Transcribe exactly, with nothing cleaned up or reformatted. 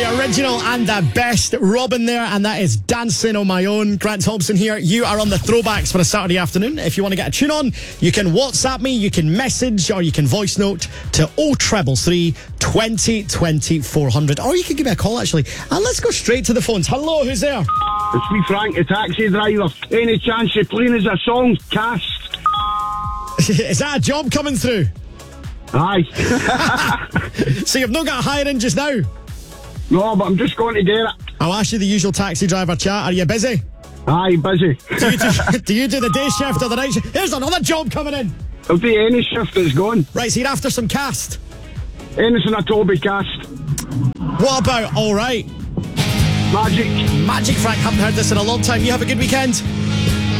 The original and the best Robin there, and that is Dancing on My Own. Grant Thompson here. You are on the throwbacks for a Saturday afternoon. If you want to get a tune on, you can WhatsApp me, you can message, or you can voice note to oh treble three, twenty, twenty, four hundred. Or you can give me a call, actually. And let's go straight to the phones. Hello, who's there? It's me, Frank, the taxi driver. Any chance you playing us a song? Cast. Is that a job coming through? Aye. So you've not got a hiring just now? No, but I'm just going to get it. I'll ask you the usual taxi driver chat. Are you busy? Aye, busy. Do you do, do you do the day shift or the night shift? Here's another job coming in. I'll do any shift that's going. Right, so you're after some cast. Anything a Toby cast. What about All Right? Magic. Magic, Frank. Haven't heard this in a long time. You have a good weekend.